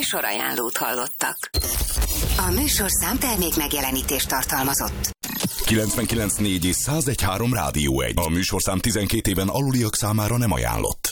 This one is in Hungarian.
Műsorajánlót hallottak. A műsorszám termék megjelenítést tartalmazott. 99.4 és 101.3 Rádió 1. A műsorszám 12 éven aluliak számára nem ajánlott.